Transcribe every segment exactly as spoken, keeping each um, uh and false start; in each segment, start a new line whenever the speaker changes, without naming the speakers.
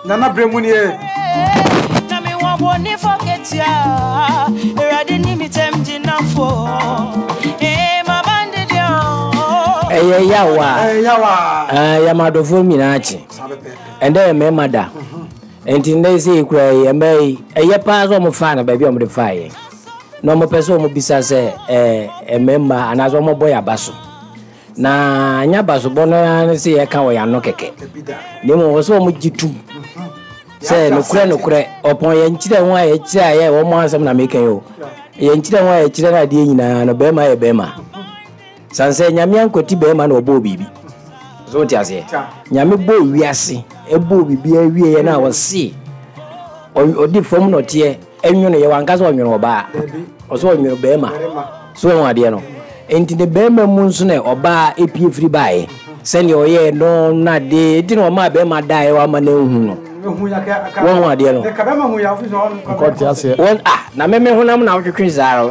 Nana Bremunie.
Nami waboni forget ya. Eradi ni mitem jinafo. Eh mabande dio.
Eh yawa.
Eh yawa.
Ah yamado fo minachi. And then me mada. And in they say cry and may a year pass on my fan baby on the fire. No more person will be say a member and as one more boy a basso. Na nyabaso bona say a cow ya no keke. Nemo was so much too. Say no cre no cre upon your children why a chair one more some na make you. Yen children why a children idea in a bema a bema. San say Yamian Koti Bema no Bobby. So what I say? Yami bo we are see. A booby be a we and I was see. Or did form not here, and you know, your uncle's on your bar, or so on your bema. So, I don't know. And in the bema moonsune or bar a p free buy. Send your year, no, not day, didn't want my bema die or my name. One, I dear. The Cabema who have one, ah, now, maybe when I'm now to Chris Arrow.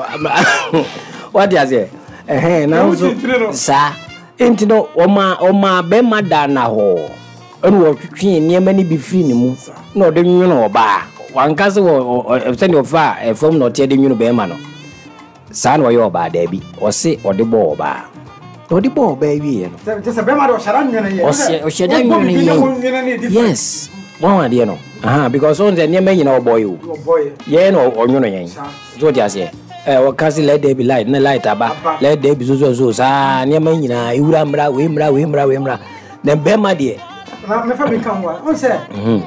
What does it? Eh, now, sir, ain't no, or my, or my bema dana ho. And what you near many be free no no the you know ba one castle or send your far a form not telling you no be man son or your ba debi or say or the ball ba or the ball baby just a bema or sharan or sharan yes one idea no aha because on the near me you know boy boy yeah no or you know so just say eh o kasi let there be light na light aba let there be so so so sa near me nyina iwura mra we mra we mra we mra then bema there na me fa me kan wa on say mhm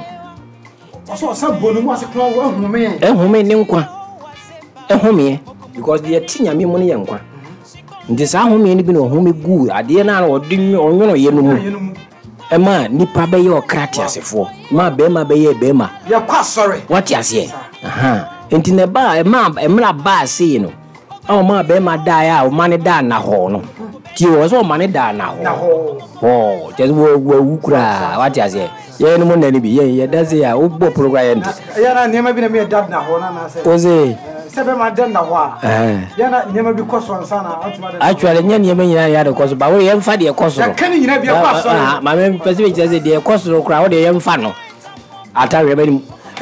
so so bonu mu ase kwan wa home eh home ni nkwa eh home because the tinya me mu ne nkwa ndi sa home ni bi no home gu ade na na odi onyono ye no mu e ma nipa be ye okrati asefo ma be ma be ye be ma ye kwa sorry what you say aha enti ne ba e ma e mra ba say no o ma be ma da ya o ma ne da na ho no ti o so ma ne da na ho oh just wo wo kura what you say ye no mo na ni bi ye ye da say ya o bo program ye ndi ya na nema bi na me da na ho na na say o say sebe ma da na ho a ya na nema bi koso ansa na atuma da actually nya nema nyina ya da koso ba wo ye mfa de koso ya kan nyina bi koso ah ma me pese bi say de koso kura wo de ye mfa no atare ba ni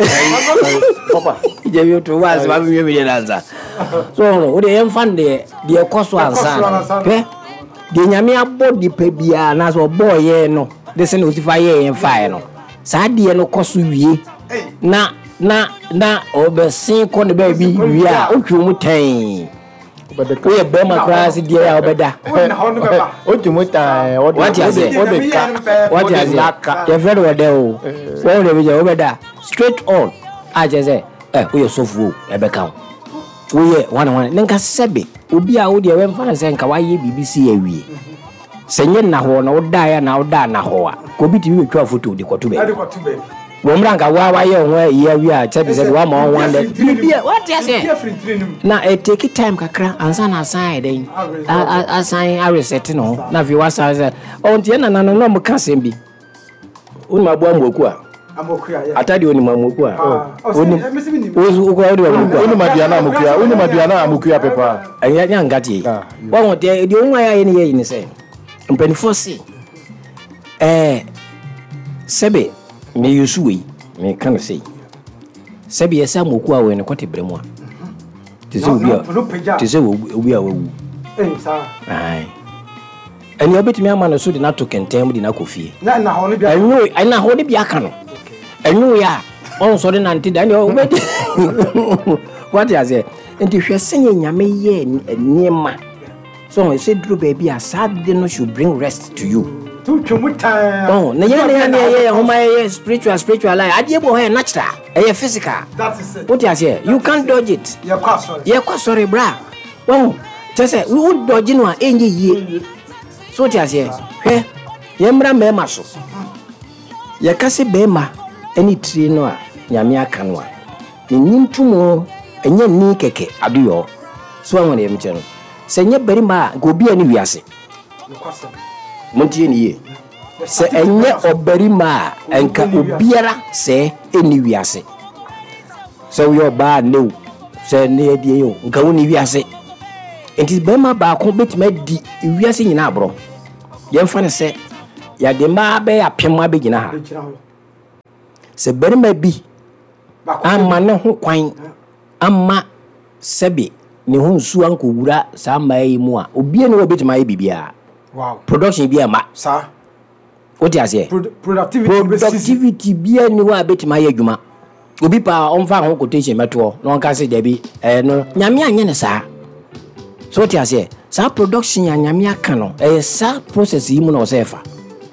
papa je bi to was ba mi mi danza so wo de ye mfa de de koso ansa pe de nyame abodi pa bia na so boy ye no de se no tifa ye en fa no sa de no koso wie na na na obesin ko ne ba bi wie a otwu mu tan obeda we be ma class de ya obeda otwu mu tan what you say what you say you very well there o so de bi je obeda straight on a je say eh we sofu e be kan we one one nka sebe obi a wo de we mfa se nka wa ye B B C awie senye na ho na wo da ya na wo da na ho a ko bi ti wi twa photo de koto be wo mranka wa wa ye ho ye awie a che be se wa ma one de bia what you say na e take time kakra ansa na assign den assign a reset no na vi wa sa say on tie na na no mo ka sem bi oni ma bo amoku a amoku a atade oni ma amoku a oni ozu ko odi amoku oni ma dia na amoku a oni ma dia na amoku a pepa anya nya ngati wa won de de onwa ya ye ne ye ni say mpenifo si eh sebe me yusuwe me kan say sebe ya sa moku a we ne kote bremu a tise obi a tise obi a wawu eh sa ai ani obetimi ama no so de na to kentem de na kofie na na ho ne bia anyo ai na ho ne bia ka no anyo ya on so de na nti da ne obeti what you say enti hwese nyame ye niema so I said dru baby a sad de no should bring rest to you to chumuta oh na ye na ye ye ho ma ye spiritual spiritual life ade bo he natural e physical that is it what you say you can't dodge it ye kwa sorry ye kwa sorry bra oh just say we would dodge no a enye ye so what you say he ye mra mema so ye kase bema any tree no a nyame aka no a ni ntumo enye ni keke aduyo so won ye mche no senye berima go bia ni wiase montie ni ye se enye oberima enka obiara se eni wiase so yo ba no se ne die yo nka woni wiase enti berima ba ko betima di wiase nyina abro ye mfa ne se ya de ma be apema be gina ha se berima bi amma ne ho kwan amma sebe ne ho nsu anko wura sa mai mu a obi ne obetima ye bibia
wow
production bi ama
sa
what you say
productivity
productivity bi ni wa betima ye adwuma obi pa on fa ho quotation meto no kan se debi eh no nyame anye ne sa so what you say sa production ya nyame aka no eh sa process yi mu na o se fa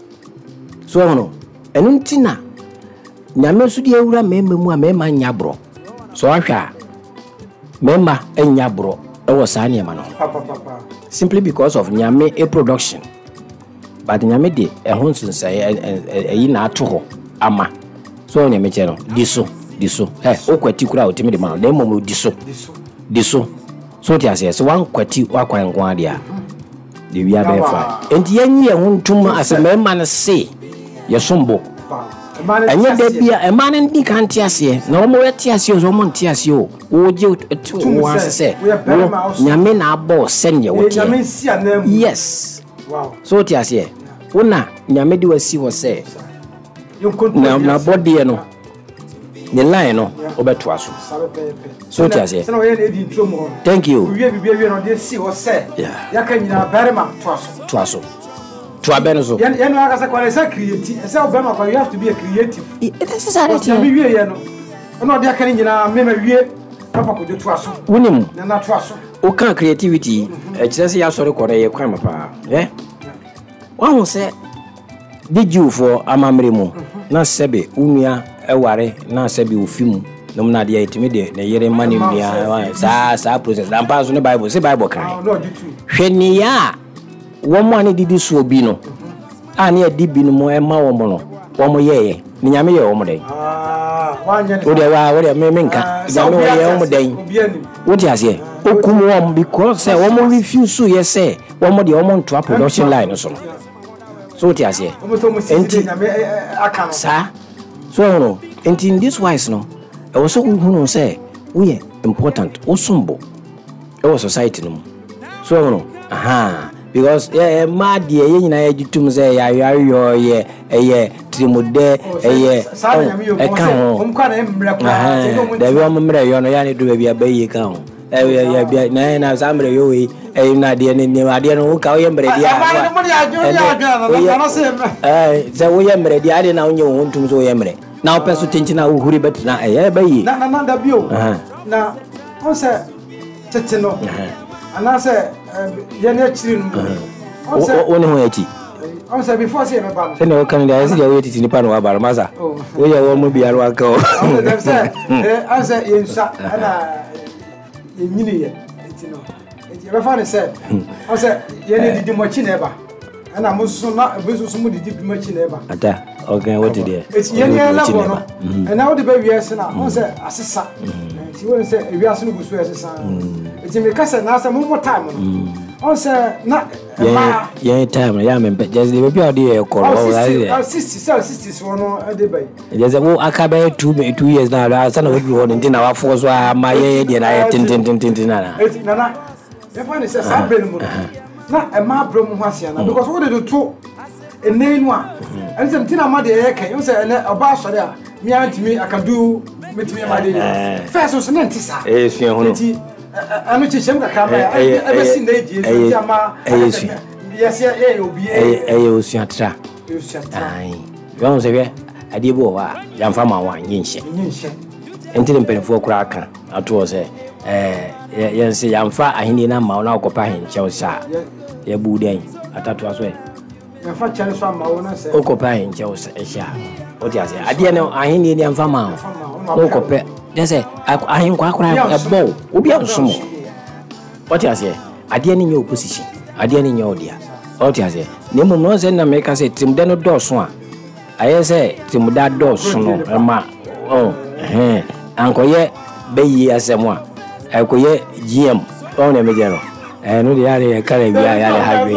so no enu ntina nyame su di ewura mema mu a mema nya bro so ahwa mema enya bro e wo sa ne ma no simply because of nyame a production but nyame de e ho nsunsa e yi na ato ho ama so nyame che no diso diso eh o kwati kura o timi de ma na mo diso diso so ti ase so wan kwati wa kwan nko ade a de wi abe fa enti yanyi e ho ntum ase mema na se ye sombo anya de bia e man ndi kan ti ase na o mo weti ase o mo nti ase o wo je o wan se nyame na abo se ne wo ti yes wow so ti ase una nyame di wasi wo se na na body no ne line no obeto aso so ti ase thank you
we bibia we no dey see wo se ya kan nyina barema to aso
to aso to abeno so
ya no aka say kwale say creative say obema kwa you have to be a creative
it is necessary
ya bi wie ye no ono dey aka nyina mema wie papa ko dey to aso
wonim
na na to aso
o kan creativity e kire say ya sori kore ye kwan papa eh wan say did you for amamre mu na sebe unua eware na sebe ofimu no na de yetimi de na yere mani nua sa sa process na pass no bible say bible kan hwani ya wo mo ani didi so obi no ani adi bi no mo e ma wo mo no wo mo ye ni nyame ye wo mo den
ah wanya
o de wa wo de me me nka nyame wo ye wo mo den wo ti ase okumu wo mo because say wo mo refuse so ye say wo mo de wo mo nto production line so so ti ase enti sa so no enti in this wise no e wo so hu say we important osumbo e wo society no so no aha because eh ma de ye nyina ye gitum say ya ya yo ye eh trimude eh e kan ho
om kwa na emre kwa
te no mu da bi o mre yo no ya ne do ba bia ba yi kan ho eh ya bia na na sa mre yo we eh na de ne ne ade no ka o ye mre dia eh se wo ye mre dia ade na onye wo ntum so ye mre na o peso tinchi na uhuri bet na eh ba yi
na na na da bio na on se tete no ana se ye ne chiri no
on se woni ho yachi
on se before se me ba no
se ne o kan da se ye titi ni pa no ba masa wo ye wo mo bia ro aka o
on se eh on se ye nsa ana ye nyini ye tino e be fa ne se on se ye ne didi mo chi na ba ana mo so na be so mo didi bi mo chi na ba
ata okay what did you
it's ye ne la bo no and now the baby yes na on se asesa ti won se e wi aso no gusu asesa ti me kasa na se mo mo time no on se na
yeah yeah time ya me just the baby odi e ko o
la sixty sixty so no e dey by
just wo akabe two two years na la sana we won ndi na wa force wa ma ye de na tin tin tin tin na
na na na e fa ne se sa be no mo na e ma bro mo ho asia na because what dey to e nenu a and some tina ma de ye kan you say oba sori a me antimi I can do metimi ma de first so na ntisa
eh sua ho no
anu chichem ka kama e be sin na die ti ama yes ye obi
eh eh o sua tra
o sua tra
ai won se be ade bo wa ya mfa ma wa nyinhye
nyinhye
enti de mpelefo kura aka ato se eh ye se ya mfa ahini na ma na okopa hin che sa ye bu den atatu aso e
ya fa chale so ma wona se
okopa hin che sa e sha o ti ase ade ne ahini ne mfa ma okopa de se ahin kwa kura e bo obi ansomo o ti ase ade ne nye opposition ade ne nye odia o ti ase ne mo no se na me ka se timde no do so a aye se timda do so no ma oh eh ankoye beyi asemo a akoye G M o ne me je no eh no de yare kare bia yare hagwe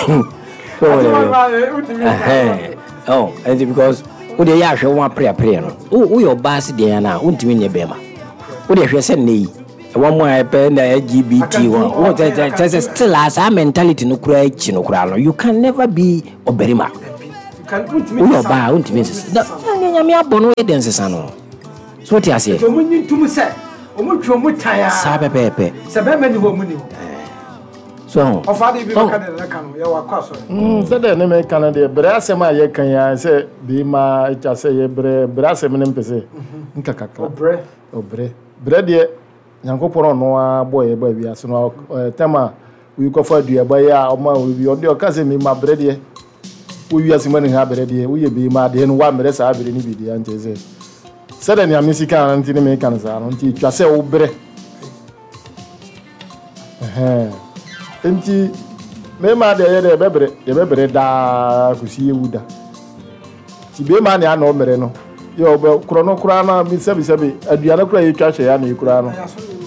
eh oh and because wo de ya hwe wa pre pre no wo yo bass de na untimi nye bema wo de hwe se nei e wo mo ape na L G B T wo wo just still as a mentality no kura chi no kura no you can never be oberima uno ba untimi sesa na nya me abono e den sesa no so ti ase
so munyi ntum se omo twa mo tan
sa pepepe
se be mani ho muni ho
so
o fa de bi ka de na kan ya wa kwa so
mm se de ne me kan de bre asema ye kan ya se bi ma ita se ye bre bre asema ne mpese nka kakra
obre
obre bre de nyankoporo no a boy ba wi aso no tema wi ko fa dua ba ya o ma wi o de o ka se mi ma bre de wo wi asema ne ha bre de wo ye bi ma de no wa mere sa bre ni bi de ante se se de ni amisi kan nti ne me kan sa no nti twa se wo bre eh nti me ma de ye de bebre de bebre da kusi ewuda ti be ma ne ana o mere no yo be krono krana mi sebi sebi aduana kura ye twa hye ya na ikura no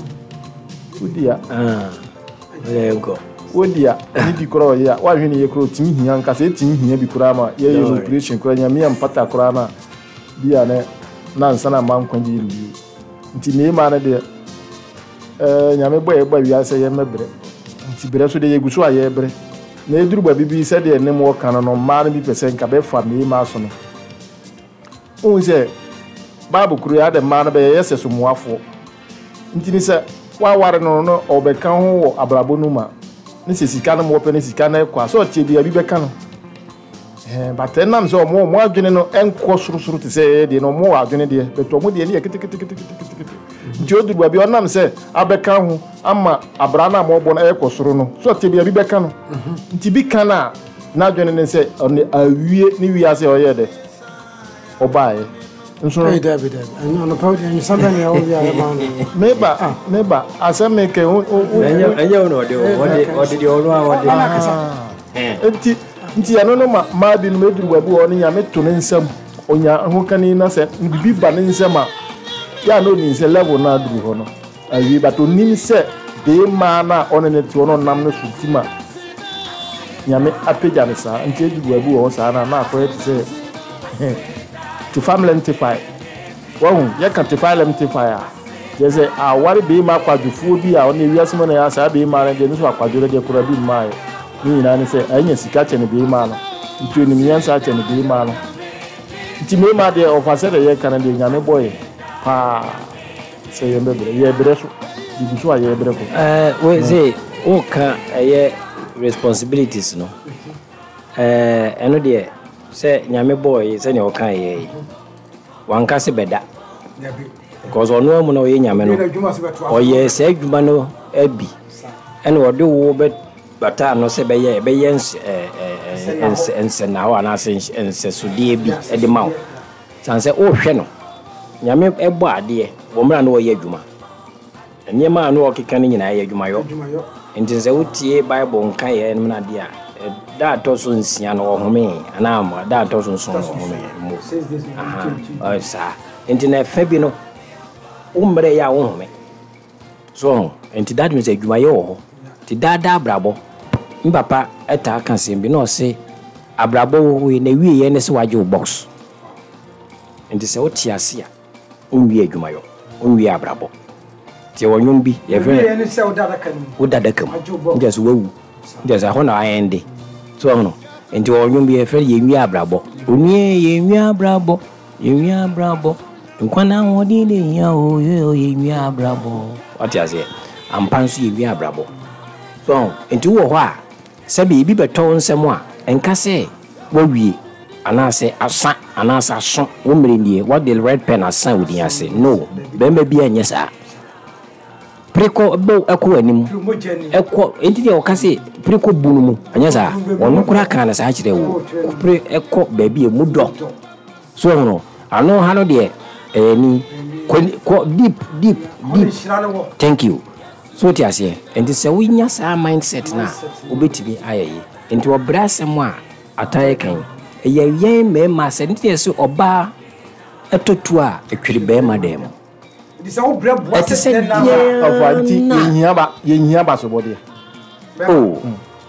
udia
ah le go
udia ni di kura ya wa hwe ne ye kura timi hia nka se timi hia bi kura ma ye ye operation kura nya mi am pata kura na bia ne na nsana ma nkwanji ri nti me ma ne de eh nya me boy boy wi ase ye mebre nti bere so de ye guso aye bre na eduru ba bibi se de ne mo kan no ma ne bi pese nka be fa me ma so no unse babu kuru ya de ma na be yese so muafo nti ni se wa ware no no obeka ho wo abrabo no ma ni se sika no mo pe ni sika na kwa so tie bi abi beka no eh batenam so mo mo adwene no enko surusuru te se de no mo adwene de beto mo de ni kiti kiti kiti kiti nti oduru abi onam se abeka ho ama abrana mo bo na ekọ suru no so tie bi abi beka no nti bi kana na adwene ne se oni awie ni wi ase oye de obaye nso
hey david no no powder ni something ya obi ya ma no
meba meba aseme ke
enyo enyo no de odi odi de onu awode
enti nti ya no no ma ma bi no meduru babu oni nya meto ne nsam onya ho kani na se bibi ba ne nsam a ya no ni se level na duru ho no awi ba to nim se de ma na oni ne ti ono nam no sutima nya me apeja ne sa nti eduru babu ho sa na na akọ ti se to family identify wow ya kan to family identify a je say a wari be ma kwadufu bi a oni wiase mo na ya sa be ma na de so akwadure de kura bi ma e ni na ni say anya sika che ne be ma no nti ni miyan sa che ne be ma no nti me ma de ofase de ye kan de nyame boy pa say ye bebre ye bre so di so ye bre ko
eh we say o ka ye responsibilities no eh eno de se nyame boy se ne o kan ye wanka se beda because ono mu no ye nyame no o ye se adwuma no abi ene o de wo be bata no se be ye be ye eh ense ense na wa na se ense sudie bi e de mawo san se o hwe no nyame ebo ade wo mra no ye adwuma enye ma no o keka ni nyina ye adwuma yo nti se utie bible nka ye no na de a da to so nsia no home ana ma da to so so home mo aha sa enti na fa bi no umre ya wo home so enti that means adwuma ye wo ti da da brabo mbapa eta kan sem bi no se abrabo wo na wie ye ne se waje box enti se oti ase a onwie adwuma yo onwie abrabo ti wonwum bi ye fe
ye ne se o da da kan
o da da kan nje so wawu nje sa ho na ayende so no enti wonwum bi ye fe ye nwie abrabo onwie ye nwie abrabo ye nwie abrabo nkwana wodi ne ya o ye nwie abrabo oti ase ampanso ye nwie abrabo so enti wo ho a se bi bi beto nsem a enka se wo wie anase asa anase aso wo mrenie what the red pen asa wodi ase no bemba bi anya sa preko bo eko anim eko enti de okase preko bunu mu anya sa onu kura kan na sa kire wo pre eko ba bi emu do so no ano ha no de eni ko deep deep deep thank you so ti ase enti se wo nya sa mindset na obetimi ayaye enti wo brasem a ataye kan eye yen me ma se enti se oba etotu a etwiri be ma dem
disa wo bre boa se na
afanti yehia ba yehia ba so bode
oh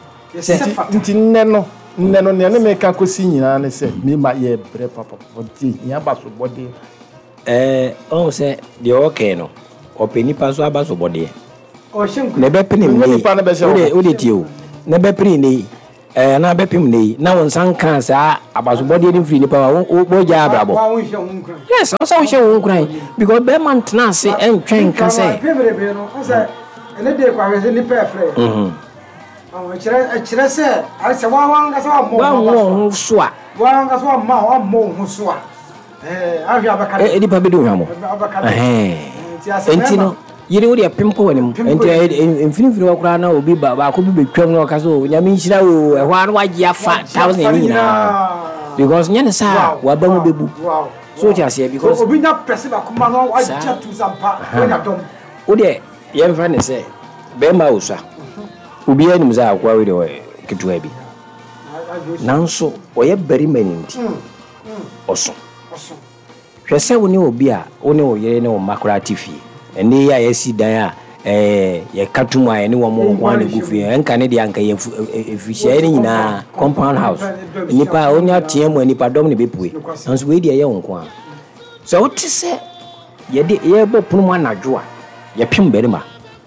nti nne no nne no ne me ka kosi nyina ne se me ma ye bre papa bode yehia ba so bode
eh on se de okay no openi pa so aba so bode
o shenku
ne be pene mi
nipa ne be se
o de o de ti o ne be pene ni eh na bepim nei na won san kan sa abaso body ni free ni pa wo boja abrabo yes so so she won kran because be man tena se en twen kan se
pebrebe no asa ene de kwa hwese ni pe frɛ mhm ah chira chira se ai se wa wa nga so wa mo
wa so a
wa nga so wa ma wa mo ho so a eh ahwe abaka
eh di pa be do hwamo eh enti no yiri wo de pempo wanim enti infinifini wa kura na obi ba ba ko bi betwam na ka so nyame nhira o ehwa na wagye afa thousand ni nyina because nyane sa wa ba mu bebu so ti ase because
obi nya pese ba kuma no wagye tu sampa wanya dom
wo de ye mfa ne se be ma usa obi anim za akwa we de ketua bi nanso oye bari maninti oso oso hwese wo ne obi a wo ne wo yere ne wo makura tifi ene ya yesi dan a eh ye katum a ene wo mo kwa ne gufi enka ne de anka ye efihia ne nyina compound house nipa onya tie mu nipa dom ne bepue nanso we de ye wonko a so wo ti se ye de ye bo punu mu anadwo a ye pim berima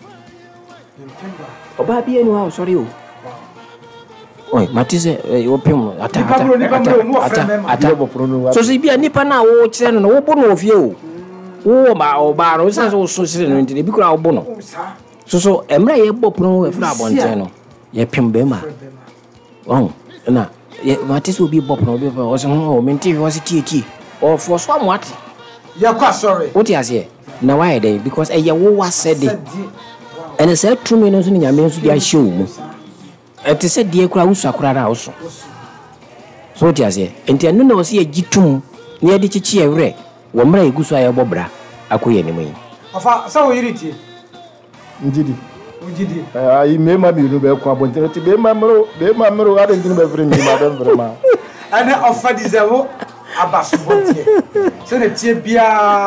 oba bi eni wa sorry o oi matise wo pim ata ata ata so si bia nipa na wo kire no wo bo no ofie o wo ma oba no so so so sire no ntini bi kura wo bo no so so emra ye bo pon e fra abonten no ye pim be ma oh na ye matise obi bo pon obi o so ho menti wo si tie o for so amwate
ye kwa sorry
what you say na why dey because e ye wo wa said and say two me no so nyame so dia hye wo mu e te se die kura wusu akura ra wo so so what you say enti anu na wo se ye gitum na ye di chichi ye wre wo mra igusu aye bobra akoye ne mai
afa sa wo yiriti
njidi
njidi
ai me ma bi no be kwa bontere ti be ma mro be ma mro ade ndin be frem ni ma be frem ma
ane ofa di zewo abasu bontie se ne tie bia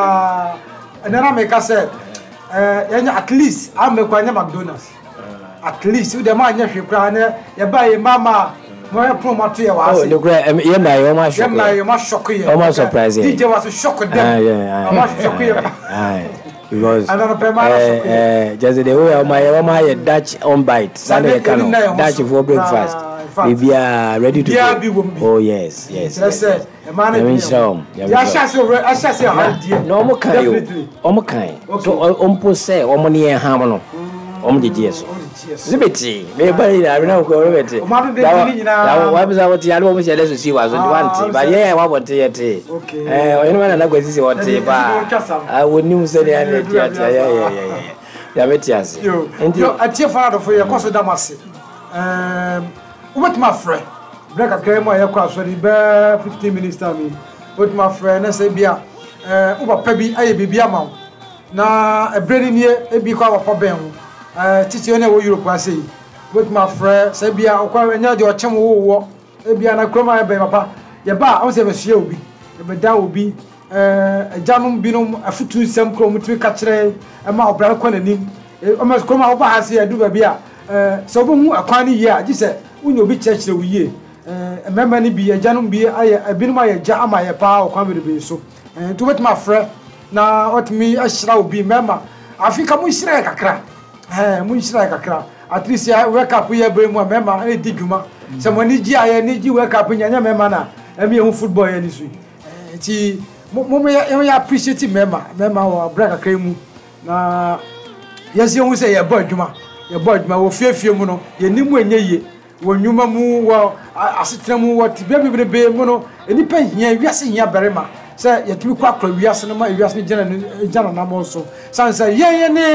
ane na me ka se eh yanya at least am me kwa nya McDonald's at least u de ma nya hwekra ne ye ba ye mama mo ya promote ye wa ase
oh the great ye na ye ma shock
ye na ye ma shock ye
o ma surprise
D J was shock them
ah yeah
o ma shock ye
ah because
I don't know
eh eh just the way my my my Dutch on bite Sunday can Dutch for breakfast we are ready to go oh yes yes
yes sir e ma na
bi ya
shase a shase ha die
no mo kan yo o mo kan so o mpo se o mo ne ye ha mo no o mo jeje so zibeti me bari na bi na ko robeti
o ma do de ni nyina
wa bi za woti ya no mo se le so si wa so di wanti ba ye wa bonte ye te eh o yin ma na gwasi si woti ba a woni mu se ne ane ti ati ya ya ya ya beti ase
enti yo atie fa do fo ye ko so damase um what my friend break a game ya kwa so di be fifteen minutes time what my friend na say bia eh u papa bi aye bibia ma na ebreni nie e bi kwa papa ben ho eh titi one wo Europe ase what my friend say bia okwa enya de ochem wo wo e bia na kroma be papa ye ba o se be hia obi e be da obi eh ajanum binom afutu nsem krom tumi ka kire e ma obra kwa nanim e o ma kroma wo ba ha se adu ba bia eh so bo hu akwan ni ye agi se unyo obi chechire wiye eh member ni bi ajanum bi aye ebinum aye ja ama ye pa okwan be be so eh to what my friend na what me ashira obi member Africa mu shira kakra eh mu shira kakra at least ya wake up ye be mu member e di dwuma se mo ni ji aye ni ji wake up nyanya member na emi hu football ye ni so eh ti mo mo ya appreciate member member wa break kakra mu na yesi hu se ye ba dwuma ye ba dwuma wo fiefie mu no ye ni mu enye ye wo nyuma mu wo asetra mu wo tibia bibrebe mu no enipa hia wiase hia berema se yetimi kwa kwa wiase no ma wiase gena gena na mo so san se ye ye ne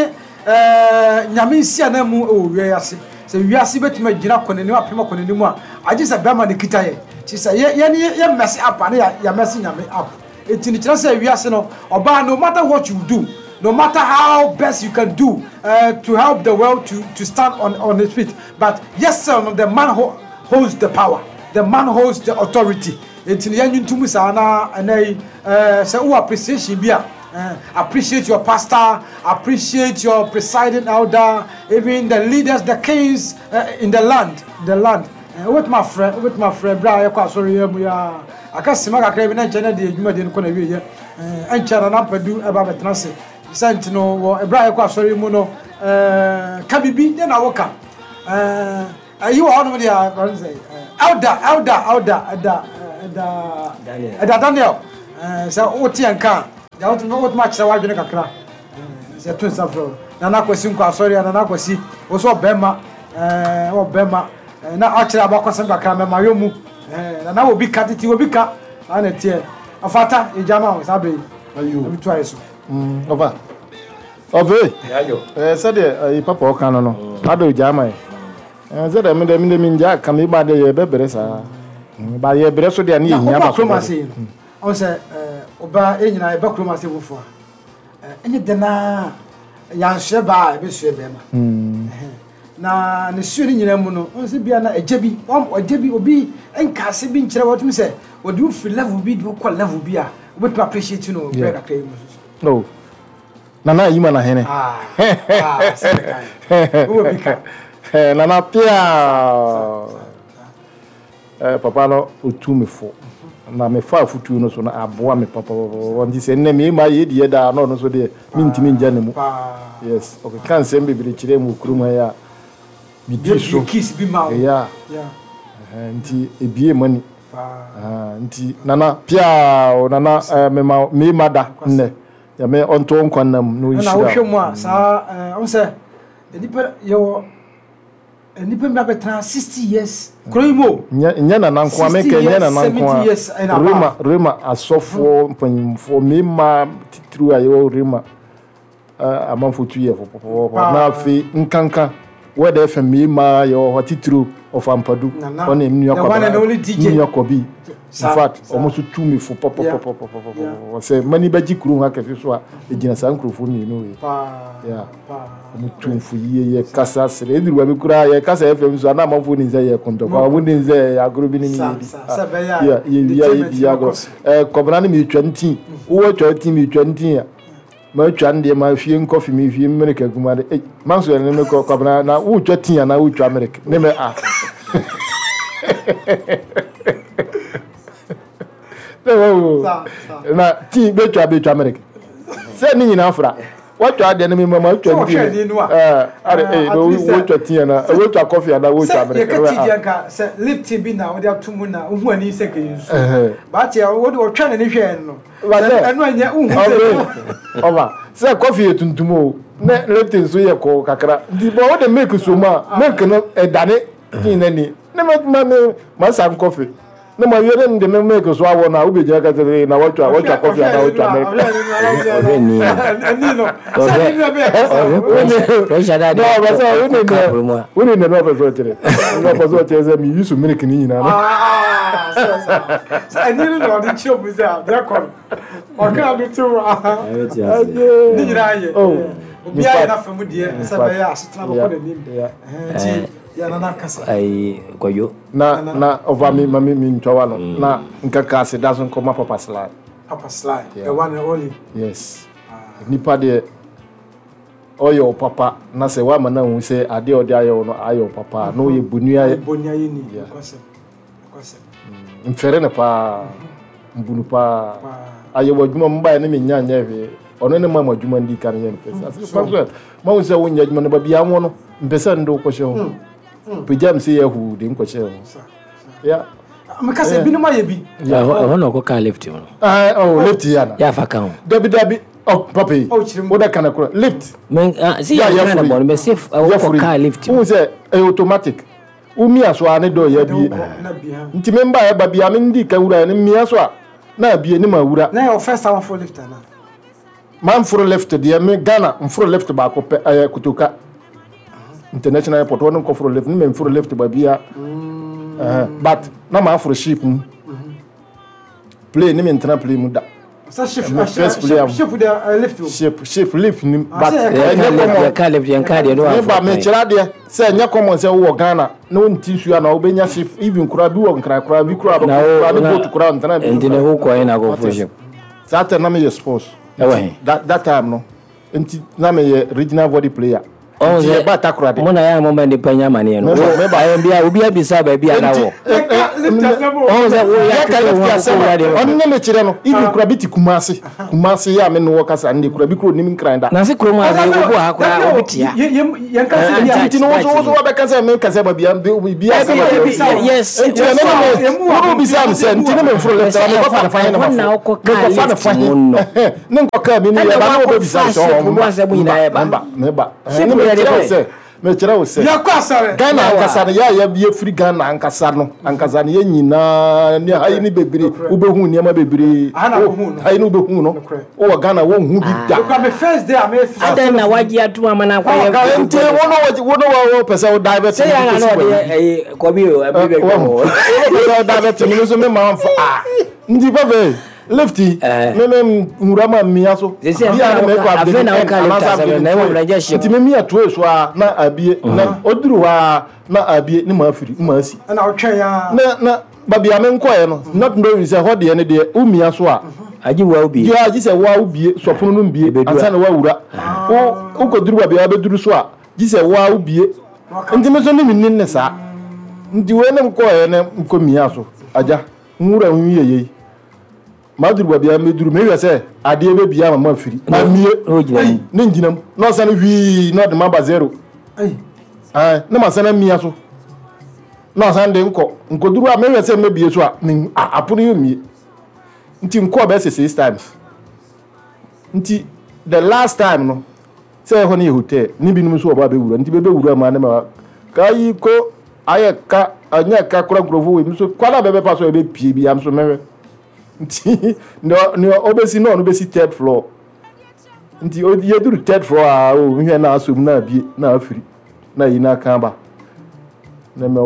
eh nyame nsia na mu o wiase se wiase betuma gina konani apema konani mu a age se bema ne kita ye ti se ye ye ne ye mess up na ya ya mess nyame up etini kira se wiase no oba no matter what you do no matter how best you can do uh, to help the world to, to stand on, on its feet. But yes, sir, the man ho holds the power. The man holds the authority. It's in the end to Musana and I say, oh, appreciation, yeah. Uh, appreciate your pastor, appreciate your presiding elder, even the leaders, the kings uh, in the land, the land. Uh, with my friend, with my friend, Brian, sorry, yeah. I can't see my craving and Jenna, the human didn't come here. And Chana Napadu about the transit. Sentinel or a bright qua sorry mono, uh, Kabibi, then I woke up. Uh, ayi wa ono dia kon say Elda Elda Elda Elda Elda
Daniel
Elda Daniel eh say o ti anka ya o tun o tun match say wa dwene kakra say to safro na na kwasi nko asori na na kwasi o so bema eh o bema na akira abakwasa kakra me ma yomu eh na na obi ka titi obi ka ana tie afata ejama o sabe ayo obi to ayeso
mm over over
yayo
eh sade e papa o kan no ado jama e eh sade me de me de me nja ka me ba de ye bebere sa ba ye bere so de na ye hia ba so
on say eh oba enyina e ba kroma se wofo eh enye de na ya nhwe ba e be sue be ma
mm
na ne sue ni nyina mu no on se bia na ejebi o ejebi obi enka se bi nkyere wotum se wo do free level bi do kwa level bi a we to appreciate you know break akray mu
no nana yima na hene
ah ah se kai wo bi ka
nana pia eh papa no otu me fo na me fa futu no so na aboa me papa wonti se nne me ma ye die da no no so de mintimi nja ne mu yes okay kan se mbebere kire mu kuruma ya bi di so
kiss bi ma
ya
ya
nti ebie mani ah nti nana pia nana me ma me mada nne ya me onto nkwanam no
yishira na wo hwemu a sa on se enipa yo enipa mi abetra sixty years kroimo
nya nya na nanko ameka nya na nanko rema rema asofo mpanyimfo mema titru ayo rema amanfo tuye fo na fi nkanka wede fm mema yo titru of ampadu on emu yakwa ni yakobi in fact almost two me for pop pop pop pop pop say mani baji kuru ha kafi so a ejina san krofo ni no we yeah mutumfu ye ye kasa sere ediru wa bekura ye kasa fm so na amafo ni nze ye konto kwa wo ni nze ya guru bi ni ni yeah ye ya ya go eh kobra ni mi twenty wo twenty mi twenty ya ma twa ndie ma fie nkofi mi fie America guma de eh man so ne ko kobra na wo twenty ya na wo twa America ne me ah na ti be twa be twa America se ni nyina afra what to add enemy mama twenty eh are eh no wo twenty na wo twa coffee na wo twa America
se ye ka se lift bi na wo dia tumu na hu ani se ke yusu ba ti wo de wo twa na ni hwe no eno anya hu se
over se coffee tuntumo na lift so ye ko kakra di bo wo de make so ma make no edane ni nani na ma ma sa coffee na ma yere ndi me make so awo na ubeje ka tere na watwa watwa coffee na watwa America
obe ni
ni no
obe obe shada de
no ba so woni ne woni ne no ba so tere no ba so tere mi yusu milk ni nyina no
ah so ani no di chio bu za da ko o ka do tu ni nyina ye obi aye na famu de se ba ya asitra ko de ni eh ya na nakasa
ai koyo
na na over me mami mi ntwa no na nkaka se doesn't come papa slide
papa slide the one and only
yes nipa de oyo papa na se wa mana hu se ade ode ayo no ayo papa no ye bonua ye
bonua ye ni kwase kwase
mfere na pa mbunu pa ayo wadwuma mba ne me nya nya hwe ono ne ma madwuma ndi kan ye mfese asese pa so ma hu se wo nya adwuma ne ba bia wo no mpese ndo ko hwe ho pejam se yahu de nko hwe ho ya
meka se bi no ma ye bi
ya ho no ko ka lift no
ah oh lift ya na
ya fa kan
dabi dabi oh papi o da kana kura lift
men si ya na bon me sef o ko ka lift
o se automatic o mi aso ane do ya bi nti me mba ya ba bia me ndi ka wura ne mi aso a na bia ni ma wura
na your first time for lift na
man for left de me Ghana for left ba ko eh kutuka international airport won ko for left ni me for left ba bia eh but na ma for ship play ni me internal play mu da
sa chef chef de lift
chef chef lift ni
but ya ka lift yan ka de no
ba me kira de se nya common se wo Ghana no nti su ya na obenya chef even kura bi wo nkra kura bi kura ba ni boat kura ntana bi
ndine ho ko ina go for chef
that na me your sports that that time no nti na me regional body player
on the
ba takura de
mona ya mo mande panya mane no me ba ya bia obi abisa ba bia na wo on the wo ya
ka lift asema on na me kire no ibi kura bi ti kumase kumase ya me no wo kasa ndi kura bi kuro nim kranda
na se kuro mu aze obo ha kura obitia
yen kasa ya
ti no wo so wo be kasa me kasa ba bia bia
yes
nti na no wo bi sam se nti na me furo le tara me ko fa na fa na ma
na ko
ka fa na fa ne ko ka mi ni ya ba no wo bi sam so wo
mo ase mu ina ya ba
me ba ne me kire se me kire wo se
ya kwasare
Ghana ankasa no ya ya bia free Ghana ankasa no ankasa no ye nyina ne hayi ni bebere wo be hu niam bebere hayi no be hu no wo Ghana wo hu bi da
ko me first day am
adan na waji atu amana kwa ye
ka ente wono wono wo pesa wo diabetes
say ya na no de eh ko bi o abi be ko
pesa wo diabetes mi so me ma fa ndi ba be lefty me me murama mia so
bia
na me kwa
abde na ka lefty na mo braja shi
nti me mia to so na abie na oduru wa na abie ni ma afiri ma asi
na otwen ya
na na babia me nkoye no not knowing say ho de ne de umia so a
aji wa ubi
yo aji se wa ubi sofunu no mbie ansa na wa wura o ukoduru babia beduru so a ji se wa ubi nti me so ni minni ne sa nti we ne nkoye ne nkomia so aja nwura hu yeye maduru babia meduru me wese ade be bia mama afiri amie ne nginam no sa no wi no de maba zero ai ai ne ma sa na mia so no sa de nko nkoduru a me wese me bie so a apono yomie nti nko be say six times nti the last time no say ho ne hotel ni binum so oba be wura nti be be wura ma ne ma kai ko ayeka anya ka kura nkrofo we mi so kwala be be pa so e be pie bi am so mewe nti no no obesi no no besi third floor nti o ye duru third floor a o hwe na asom na bie na afiri na yi na kan ba na me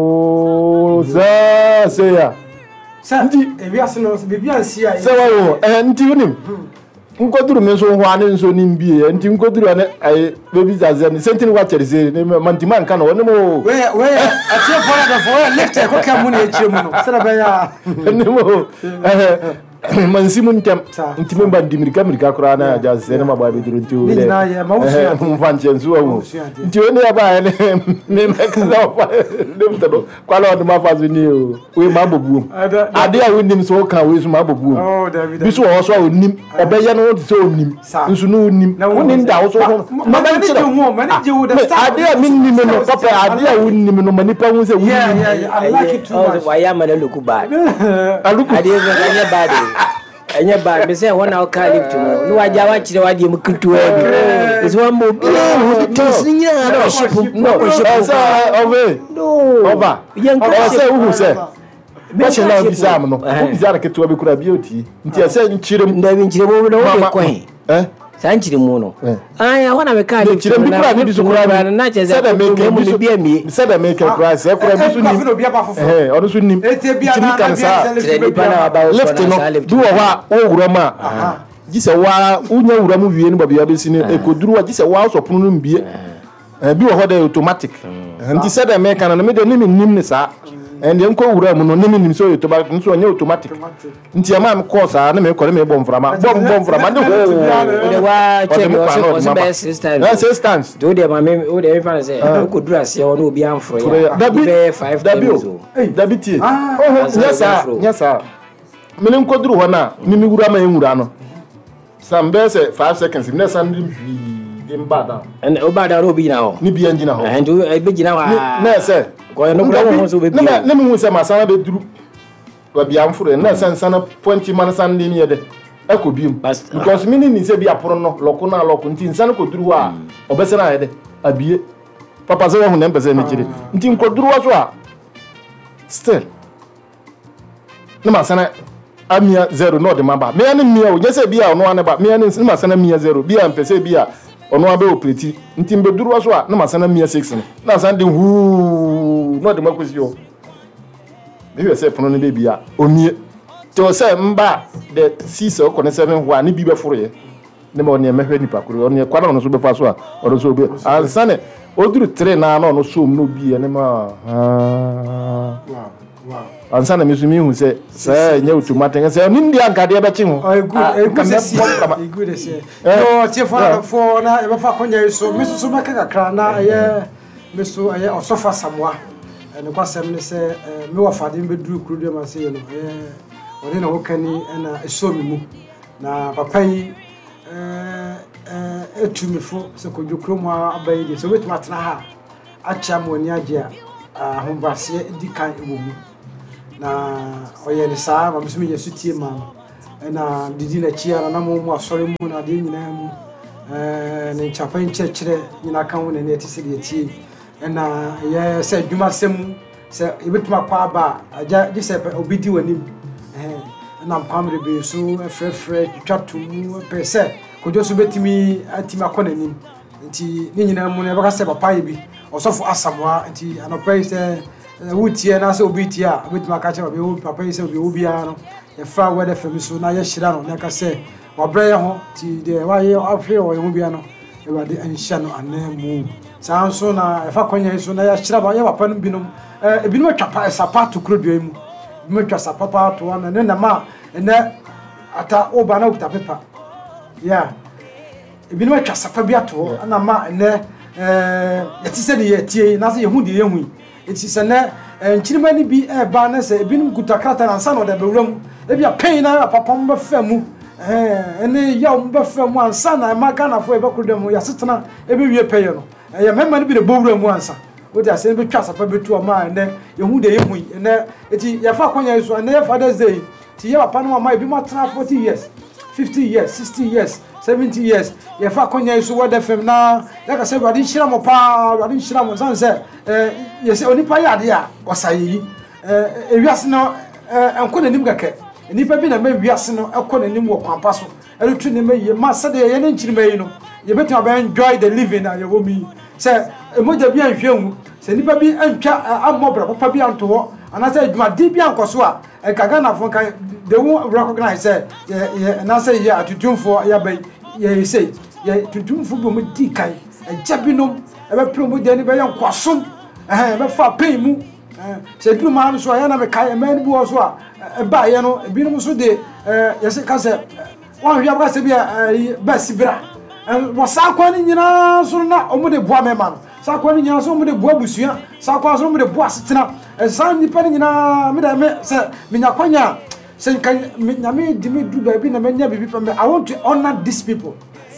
o za se ya
nti ebi asino bibi ansi a
se wa wo eh nti unim nkoduru me so ho ane nso nim bie nti nkoduru ane ai bebi zaze ni sentin wa cherese ne mantima nka no woni mo
we we atie fora da fora left ko ka mu na echire mu no sera ba ya
ne mo eh mansimu ntem nti me ba ndimirika mirika kura na jaze ne maba be duru nti o le
na ye ma wusu
mfanche nsu wo nti oni aba ne me me ka fa ne mtado kwala on ma fazu ni o we ma bobuom ade a wonim so ka we so ma bobuom
oh david
bi so wo so onim obeye no so onim nsu no onim wonim da wo so ma ba nchira ade a minnim no papa ade a wonim no manipa hu se wonim
yeah yeah I like it too much
why am I look bad
aluku
ade ze ganye bad enye ba me say wona o ka lift no no waja wa kire wa die mkutu wa bi is one mo tesinya na ship no ship
ove no over o say hu se be che na bizam no o bizara ke to be kura bi oti nti ase nchirem
nda bi nchirem no wo kwen eh sa nchirem no aya wona me ka lift
nchirem bi kura bi so kura na
na che se me so bi ami
se da me ke kura se kura bi so ni eh o so nim nchirem kan sa lift no du wo wa o wuro ma gise wa unya wura mu wie no ba bia be sini ekoduru wa gise wa so pono no mbie eh bi wo ho da automatic nti se da me kan na me de nim nim ne sa and then ko wura mu no nim nim so automatic nso nya automatic nti ama me course a na me ko me bom frama bom bom frama de ho
de wa check o se be six times
na six times
do de ma me o de fa say ko dura se o no obi amfro ya
be
five times o
da bi tie oh yes sir yes sir me ne ko duru ho na mi mi wura ma enwura no sambe se five seconds me san dim fi mba da
and o ba da ro bi na ho
ni bi engine ho
and do e bi gina wa
na se
ko no bra mo so be bi
na me hu se ma san be duru wa bi amfro na san san point man san dim ye de e ko bium because me ni se bi aporo no loko na loko nti san ko duru wa obese na ye de abie papa se wo hu na mpese me kire nti ko duru wa so a still na ma san amia zero no de maba me ane mia o nyese bia ono ane ba me ane ma sana mia zero bia mpese bia ono abe operate nti mbeduru waso a na ma sana mia six ne na san de hu no de makwesi o me we se pono ne be bia omie to se mba de six o kone seven ho ani bi be foro ye ne ma oni emehwe nipa kuru oni kwa na ono so be fa so a ono so be ansane oduru three na na ono so no bi ne ma ah wow ansa na mesumi hu se say nya automatic say ni ndi anka de be chi ho
oh good e good say e good say no tie for for na e be fa konya so me so be kakra na ye me so ye osofa samwa ene kwasem ne se me wa fade be duru kru de ma se ye no eh oni na hokani na eso mi mu na papa yi eh eh etumifo se ko dukro mu abayi de so wetu atena ha acha mo ni age a hombase di kan ewo mu na oye ni saa ma bisimi yesu tie ma na didi na chia na mo mu asore mu na de nyina mu eh ne chapa nchechire nyina kan wo ne ne ti se de tie na ye se dwuma sem se ebetuma kwa ba aja di se obidi wani eh na mpamre be so frefre twatumu pe se kojo so betimi atimi akona nim nti ni nyina mu ne baka se papa yi bi osofo asamwa nti anopai se wutie na se obiti a betuma ka che ba be papa yi se obi obi a no e fa wede fami so na ye hira no na ka se wabrɛ ho ti de wa ye afre o ye mu bia no e wa de anhia no anamu sanso na e fa konya so na ya hira ba ye papa no binom e binom atwa sapato krodua mu binom atwa sapato na ne na ma ene ata oba na okuta pepa ya e binom atwa sapa bi ato na ma ene eh yeti se de ye tie na se ye hu de ye hu eti se ne nchirima ni bi e ba na se binom kuta krata na nsa no de bewuram e bia pen na papa mo befa mu eh ene ya mo befa mu ansa na ma Ghana fo e be krodua mu ya setena e be wie peye no e memma ni bi de bowuram mu ansa odi ase be twa sapa betu o ma ene ye hu de ye hu ene eti ya fa konya so ene Father's Day ti ye papa no ma bi mo tena forty years fifty years sixty years seventy years ye fa konya so wada fam na ya ka se wadi hira mo pa wadi hira mo san se eh ye se oni pa ya de a osayi eh ewiase no eh enko nanim gake nipa bi na ma wiase no ekọ nanim wo kwampa so eretu ne ma ye ma se de ye ne nchirima yi no ye betu aba enjoy the living na ye wo mi se emoja bi anhwemu se nipa bi antwa amobra papa bi anto ana se adwuma di bi ankoso a e kaga na fon kan they won't recognize say yeah na say yeah tutumfo ya bay ye say ye tutumfo bo mu di kan e jabinom e be promo de ni be yankwasom eh be fa pen mu eh se duru ma no so ya na me kai e man bi wo so a e ba ye no e binom so de eh ye se ka se wan hwia ba se bi ba sibira wo sa kwa ni nyina so na omo de boa me ma no sa kwa ni nyina so omo de boa busua sa kwa so omo de boa setena e sa ni pa ni nyina me da me se me nya kwanya say can me di me do baby na me nya bibi pa me I want to honor these people.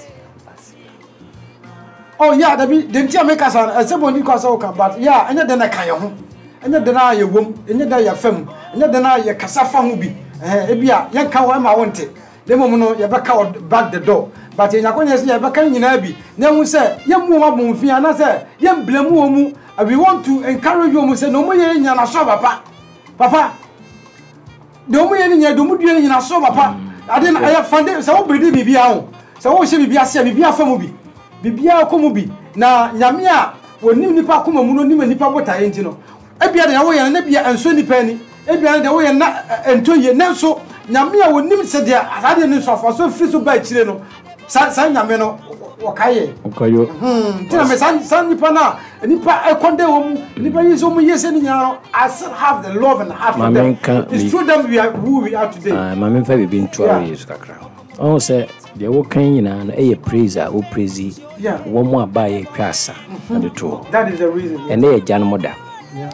Oh yeah, that be the tia make us an somebody cause okay but yeah anya de na kan ye ho anya de na ye wom anya da ya fam anya de na ye kasafa ho bi eh e bia ye kan wa ma wonte de mom no ye be ka back the door but enya konya se ye be kan nyina bi na hu se ye mu ma bon fi ana se ye mblemu wo mu we want to encourage you mu se no mo ye nya na so papa papa domu ye nya domu due nya so papa ade na ya fande se wo bredi bibia ho se wo hye bibia se bibia fa mu bi bibia ko mu bi na nyame a wonim nipa koma mu no nim nipa botaye nti no ebia de wo ye na bia enso nipa ni ebia de wo ye na entoye na so nyame a wonim se de ade ne so fa so firi so ba chire no sa sa nyame no wakaye
okayo
hmm tina me san san nipa na nipa ekonde wo mu nipa yeso mu yese ni nyaro I still have the love and heart for them. It's through them we are who we are today.
Ah mama fa bibi ntwa yesu kakra oh say de wo kan nyina no e praise a wo praise wo mu aba ye kwasa ade to
that is the reason
and e jan moda yeah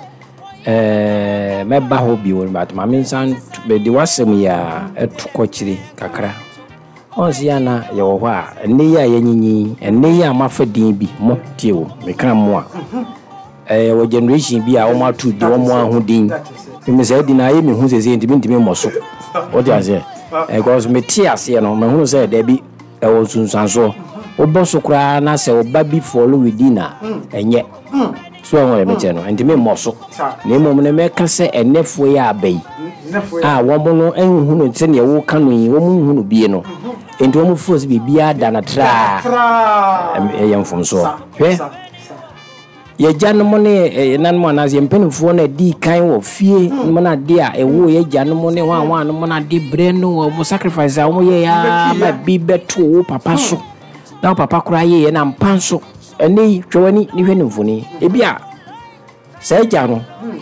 eh me ba ho bi won but mama san be de wasem ya etukochiri kakra onsi ana ye wo ho a enne ya yanyinyi enne ya mafadin bi mo tie wo me kan mo a eh wo generation bi a wo ma tu de wo mo ahodin me say di na ye me hu sese ntimi ntimi mo so o di ase eh because me tie ase no me hu say da bi e wo sunsanso wo bo so kra na se wo ba bi follow within a enye so ho me che no ntimi mo so na mo me me ka se enefo ya abai ah wo mo no enhu no se ne wo ka no yi wo mo hu no bie no enti wo mo force bibia da na tra e yam fom so hwe ye janmo ne nanmo na ye mpenfo na di kan wo fie mo na de a ewo ye janmo ne wan wan mo na de bre no mo sacrifice a mo ye ya ma bi beto wo papa so na papa kura ye na mpan so eni twani ni hwe ne mfoni e bia sai ja no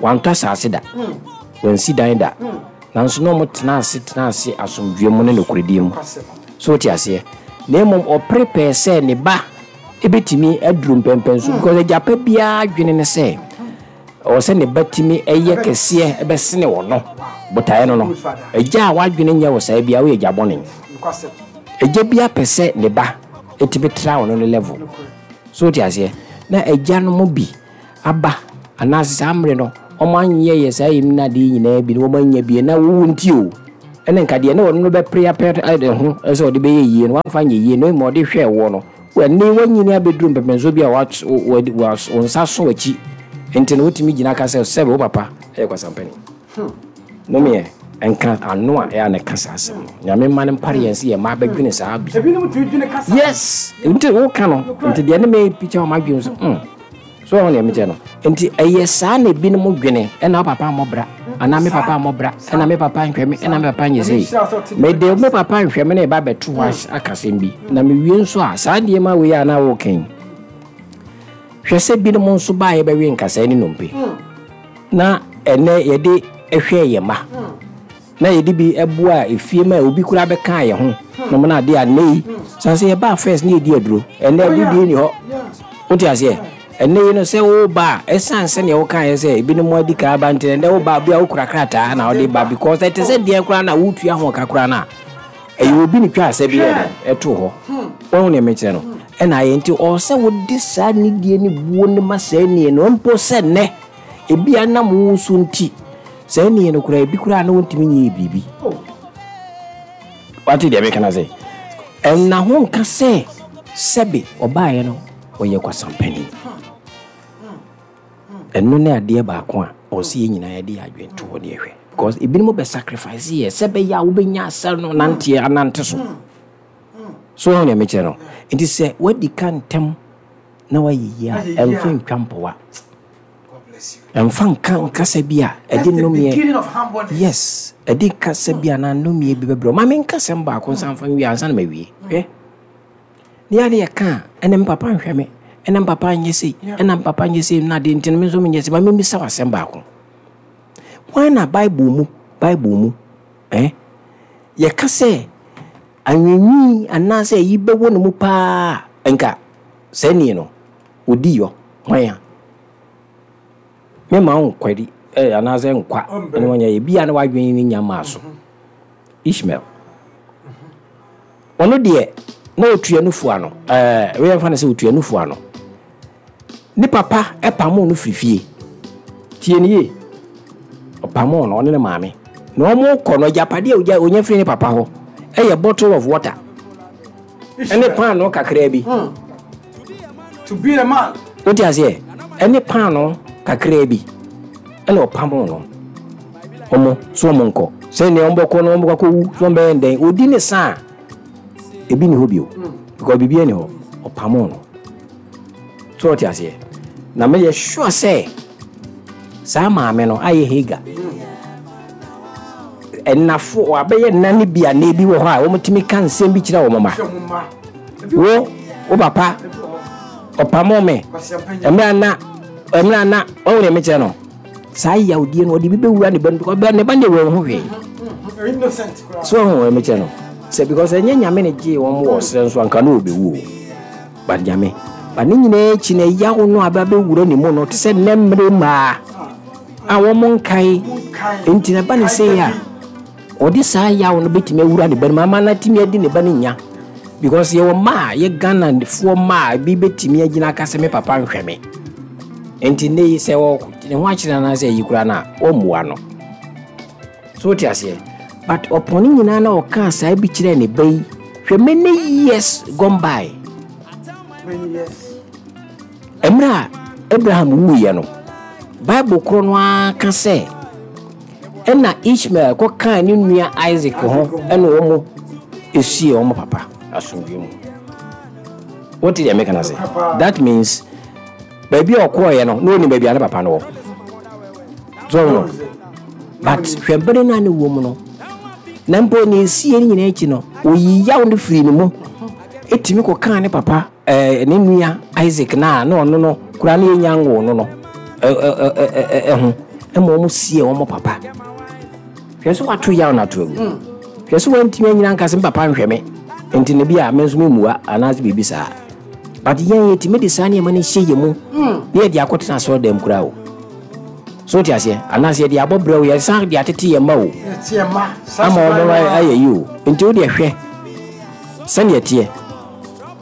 wanto asase da wansi dan da nanso no mo tena ase tena ase asomdwe mu ne nokoredi mu so ti ase na mom o prepare say ne ba ebetimi aduru mpempen so because ajapa bia adwene ne say o se ne batimi eye kese ebesene wo no botae no no eja wadwene nya wo sai bia wo eja bone eja bia pese ne ba etibetra wo no level so ti ase na eja no mo bi aba anase amre no omanye ye sai na de nyina bi no omanye bi na wo nti o ene nkade na wo no be prayer prayer ho eso de be yie no wamfa nye yie no mo de hwe wo no wani wanyini abeduru mpempenso bia wa was onsa so achi enti no timi gina ka se sebe wo papa e kwasampani hmm momie enka anu a ya na kasa asem nyame man mpare yense ye ma badwene saa bi
ebi no tu dwene kasa
yes enti wo ka no enti de ne me picture o ma dwene so hmm so on ye me je no enti eye saa na ebi no mo dwene e na papa mobra ana me papa mobra e na me papa nhweme e na me papa nyese me de me papa nhweme na e ba betu wash akasem bi na me wie nso a saa de ma we ya na wo ken hwese bi no mo nso ba ye ba we nkasa ni nompe na ene ye de ehwe ye ma na ye de bi eboa efie ma obi kura be kan ye ho no mo na de anei sanse ye ba first ni di aduro ene bi bi ni ho oti ase ene ye no se wo ba esanse ne wo kan ye se bi no mo di ka ba ntene ne wo ba bia wo kura krata na wo de ba because it is de kura na wo tua ho ka kura na e yo bi ni twa ase bi ye eto ho won ne me che no ena ye nti o se wo di sa ni die ni buo ni ma se ni no mpo se ne e bia na mo so nti se ni no kura e bi kura na wontimi nyi bibi wati de be kana se en na ho nka se sebe oba ye no o ye kwasampani eno ne ade ba ko a o se ye nyina ye de adwento ho de ehwe because e bi no be sacrifice ye sebe ya wo be nya asel no nante anante so so on ya meche no nti se wadi kan tem na wayi ya emfin twampowa emfan kan kasa bia edi no me yes edi kasa bia na no me bi bebro ma men kasa mba ko sanfan wi ansa na mawie hwe ni ya ne ka enem papa nhweme enem papa nyesi enem papa nyesi na de ntin me so me nyesi ma me mi sa wasemba ko why na bible mu bible mu eh ye kase anwenyi anase yibewo no mu pa enka seni no odi yo hwan me ma on kwadi eh anase nkwa ene wanya ye bia na wadwen ni nyama so Ishmael ono de na otua nufu ano eh we mfa na se otua nufu ano ni papa e pamo no frifie tie ni ye opamo no ne maame na omo kọ no japade oja onye firi ni papa ho a bottle of water any pan no kakra bi
to be a man
what you say any pan no kakra bi ele opamo no omo so mo nko se ne omboko no omboko ko wu so be nden odi ne sa ebi ni hobio because bibia ni ho opamo no so what you say na me sure say sa maame no aye hega enafo abeye nani bia na ebi wo ho a wo mutimi kan sem bi kira wo mama wo wo papa opamo me emra na emra na wo ne meche no sai ya odie no odi bi bewura ne ban ko be ne ban de wo ho hwe
innocent
so ho meche no se because enya nyame ne je wo mo wo sere so anka no obewu ba nyame ba ne nyina chi na ya wo no aba bewura ne mo no te se nemre ma a wo mon kai enti na ba ne se ya odi sa ya wo no betime wura ne ban mama na timi adi ne ban nya because ye wo ma ye Ghana fo ma bi betime agina kase me papa nhweme enti ne se wo ne ho akira na se yikura na o muwa no so ti ase but oponi nyina na o ka sa bi kire ne bai hweme ne years gone by
many years
emra Abraham wu ye no Bible kro no aka se ena Ishmael ko kan ni nua Isaac ho ena wo mo esie wo mo papa asomdwe mu what did you make an say that means baby okoye no no ni baby ana papa no so no but hwebere na ne wo mu no na mpo ni esie ni nyina echi no oyiya wo ne firi ni mu etimi ko kan ne papa eh ne nua Isaac na na ono no kura na enyango no no eh eh eh eh ɛma ɔmo sie ɔmo papa hwɛ so wato yaw na to agu hwɛ so wantimi anyina nka se papa nhwɛ me enti ne bi a me nso memua anaasɛ biribi saa but yɛn yɛtimi de saa nneɛma no hyɛ yɛ mu ne yɛde akɔtena sɛ ɔdam kura o so ti ase anaasɛ yɛde abɔ brɛ o yɛsan de atete yɛ ma o ama ɔmo ayɛ yi o enti wo de hwɛ sɛneɛ teɛ